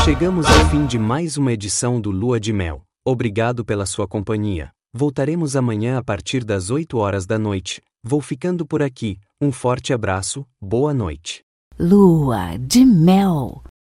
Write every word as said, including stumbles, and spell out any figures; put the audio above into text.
Chegamos ao fim de mais uma edição do Lua de Mel. Obrigado pela sua companhia. Voltaremos amanhã a partir das oito horas da noite. Vou ficando por aqui. Um forte abraço, boa noite. Lua de Mel.